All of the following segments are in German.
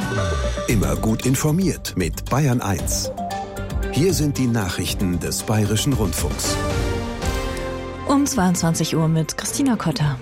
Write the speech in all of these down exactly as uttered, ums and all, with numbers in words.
Immer gut informiert mit Bayern eins. Hier sind die Nachrichten des Bayerischen Rundfunks. Um zweiundzwanzig Uhr mit Christina Kotter.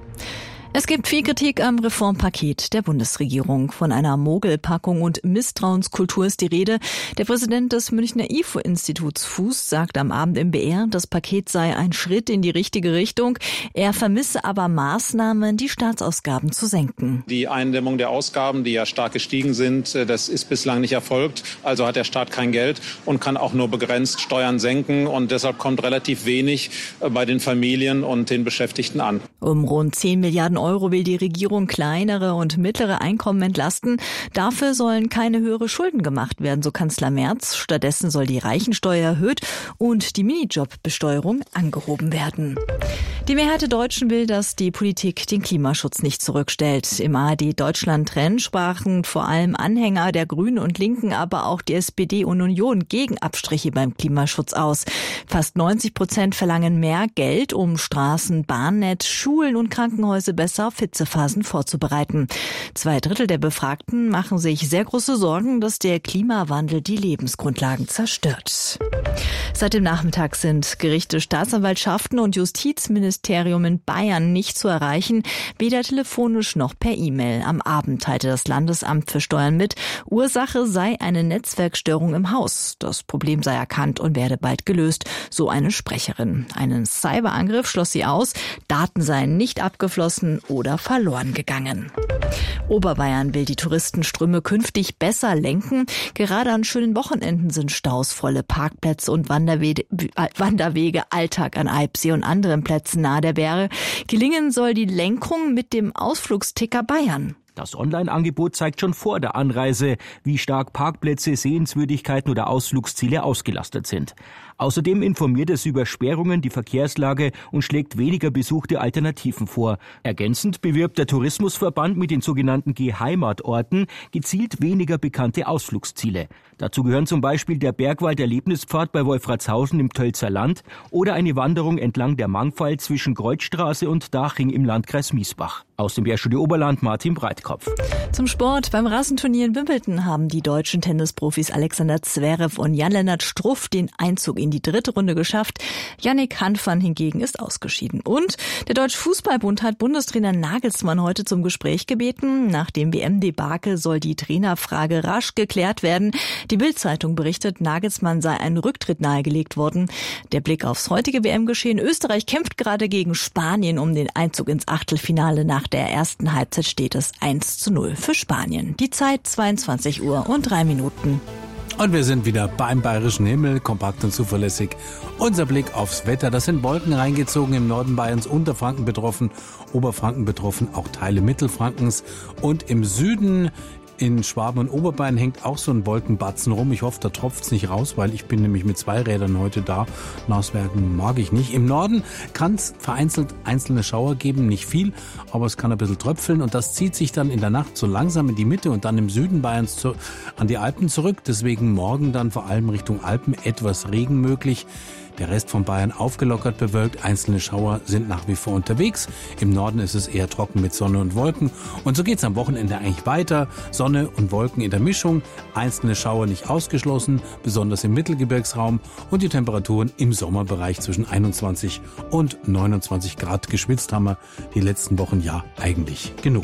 Es gibt viel Kritik am Reformpaket der Bundesregierung. Von einer Mogelpackung und Misstrauenskultur ist die Rede. Der Präsident des Münchner I F O-Instituts Fuß sagt am Abend im B R, das Paket sei ein Schritt in die richtige Richtung. Er vermisse aber Maßnahmen, die Staatsausgaben zu senken. Die Eindämmung der Ausgaben, die ja stark gestiegen sind, das ist bislang nicht erfolgt. Also hat der Staat kein Geld und kann auch nur begrenzt Steuern senken. Und deshalb kommt relativ wenig bei den Familien und den Beschäftigten an. Um rund zehn Milliarden Euro will die Regierung kleinere und mittlere Einkommen entlasten. Dafür sollen keine höhere Schulden gemacht werden, so Kanzler Merz. Stattdessen soll die Reichensteuer erhöht und die Minijob-Besteuerung angehoben werden. Die Mehrheit der Deutschen will, dass die Politik den Klimaschutz nicht zurückstellt. Im A R D-Deutschland-Trend sprachen vor allem Anhänger der Grünen und Linken, aber auch die S P D und Union gegen Abstriche beim Klimaschutz aus. Fast neunzig Prozent verlangen mehr Geld, um Straßen, Bahnnetz, Schulen und Krankenhäuser besser auf Hitzephasen vorzubereiten. Zwei Drittel der Befragten machen sich sehr große Sorgen, dass der Klimawandel die Lebensgrundlagen zerstört. Seit dem Nachmittag sind Gerichte, Staatsanwaltschaften und Justizministerium in Bayern nicht zu erreichen, weder telefonisch noch per E-Mail. Am Abend teilte das Landesamt für Steuern mit, Ursache sei eine Netzwerkstörung im Haus. Das Problem sei erkannt und werde bald gelöst, so eine Sprecherin. Einen Cyberangriff schloss sie aus, Daten seien nicht abgeflossen oder verloren gegangen. Oberbayern will die Touristenströme künftig besser lenken. Gerade an schönen Wochenenden sind Staus, volle Parkplätze und Wanderwege, Wanderwege Alltag an Eibsee und anderen Plätzen nahe der Berge. Gelingen soll die Lenkung mit dem Ausflugsticker Bayern. Das Online-Angebot zeigt schon vor der Anreise, wie stark Parkplätze, Sehenswürdigkeiten oder Ausflugsziele ausgelastet sind. Außerdem informiert es über Sperrungen, die Verkehrslage und schlägt weniger besuchte Alternativen vor. Ergänzend bewirbt der Tourismusverband mit den sogenannten Geheimatorten gezielt weniger bekannte Ausflugsziele. Dazu gehören zum Beispiel der Bergwald-Erlebnispfad bei Wolfratshausen im Tölzer Land oder eine Wanderung entlang der Mangfall zwischen Kreuzstraße und Daching im Landkreis Miesbach. Aus dem Bergstudio Oberland Martin Breitkopf. Zum Sport. Beim Rasenturnier in Wimbledon haben die deutschen Tennisprofis Alexander Zverev und Jan-Lennart Struff den Einzug in die dritte Runde geschafft. Yannick Hanfmann hingegen ist ausgeschieden. Und der Deutsche Fußballbund hat Bundestrainer Nagelsmann heute zum Gespräch gebeten. Nach dem W M-Debakel soll die Trainerfrage rasch geklärt werden. Die Bild-Zeitung berichtet, Nagelsmann sei ein Rücktritt nahegelegt worden. Der Blick aufs heutige W M-Geschehen. Österreich kämpft gerade gegen Spanien um den Einzug ins Achtelfinale. Nach der ersten Halbzeit steht es eins zu null für Spanien. Die Zeit zweiundzwanzig Uhr und drei Minuten. Und wir sind wieder beim bayerischen Himmel, kompakt und zuverlässig. Unser Blick aufs Wetter, das sind Wolken reingezogen im Norden Bayerns, Unterfranken betroffen, Oberfranken betroffen, auch Teile Mittelfrankens und im Süden in Schwaben und Oberbayern hängt auch so ein Wolkenbatzen rum. Ich hoffe, da tropft's nicht raus, weil ich bin nämlich mit zwei Rädern heute da. Nasswerden mag ich nicht. Im Norden kann es vereinzelt einzelne Schauer geben, nicht viel, aber es kann ein bisschen tröpfeln und das zieht sich dann in der Nacht so langsam in die Mitte und dann im Süden Bayerns zu, an die Alpen zurück. Deswegen morgen dann vor allem Richtung Alpen etwas Regen möglich. Der Rest von Bayern aufgelockert bewölkt, einzelne Schauer sind nach wie vor unterwegs. Im Norden ist es eher trocken mit Sonne und Wolken. Und so geht's am Wochenende eigentlich weiter. Sonne und Wolken in der Mischung, einzelne Schauer nicht ausgeschlossen, besonders im Mittelgebirgsraum. Und die Temperaturen im Sommerbereich zwischen einundzwanzig und neunundzwanzig Grad. Geschwitzt haben wir die letzten Wochen ja eigentlich genug.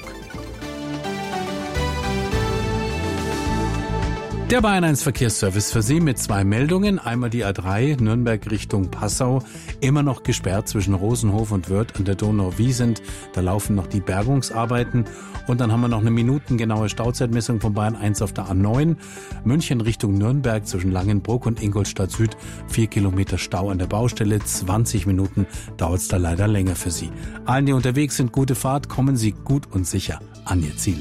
Der Bayern eins Verkehrsservice für Sie mit zwei Meldungen. Einmal die A drei, Nürnberg Richtung Passau, immer noch gesperrt zwischen Rosenhof und Wörth an der Donau-Wiesent. Da laufen noch die Bergungsarbeiten. Und dann haben wir noch eine minutengenaue Stauzeitmessung von Bayern eins auf der A neun. München Richtung Nürnberg zwischen Langenbruck und Ingolstadt Süd. Vier Kilometer Stau an der Baustelle. zwanzig Minuten dauert es da leider länger für Sie. Allen, die unterwegs sind, gute Fahrt. Kommen Sie gut und sicher an Ihr Ziel.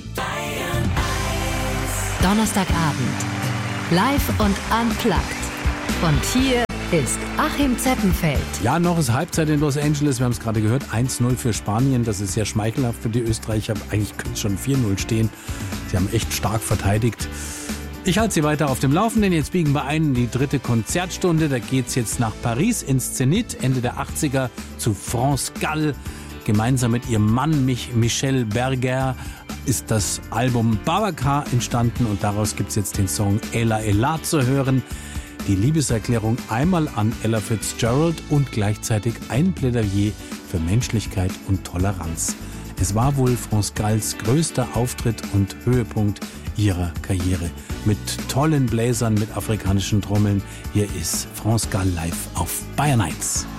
Donnerstagabend. Live und unplugged. Und hier ist Achim Zeppenfeld. Ja, noch ist Halbzeit in Los Angeles. Wir haben es gerade gehört. eins null für Spanien. Das ist sehr schmeichelhaft für die Österreicher. Eigentlich könnte es schon vier null stehen. Sie haben echt stark verteidigt. Ich halte Sie weiter auf dem Laufenden. Jetzt biegen wir ein in die dritte Konzertstunde. Da geht's jetzt nach Paris ins Zenit. Ende der achtziger zu France Gall. Gemeinsam mit ihrem Mann Mich- Michel Berger ist das Album Babacar entstanden und daraus gibt es jetzt den Song Ella Ella zu hören. Die Liebeserklärung einmal an Ella Fitzgerald und gleichzeitig ein Plädoyer für Menschlichkeit und Toleranz. Es war wohl France Galls größter Auftritt und Höhepunkt ihrer Karriere. Mit tollen Bläsern, mit afrikanischen Trommeln. Hier ist France Gall live auf Bayern eins.